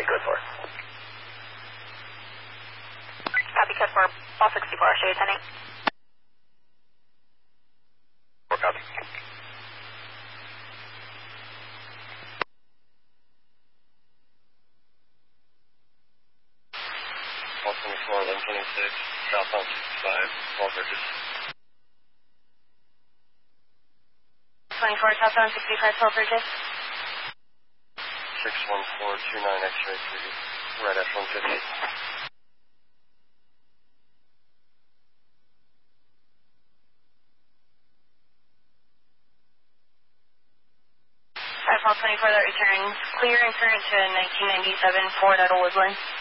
code 4. Copy code 4, all 64, show you 10-8. 4 copy. All 24, 1126, southbound 65, 12 bridges. 24, southbound 65, 12 bridges. 61429 X-ray 3, right F-150. 24, that returns clear and current to 1997 Ford out of Woodland.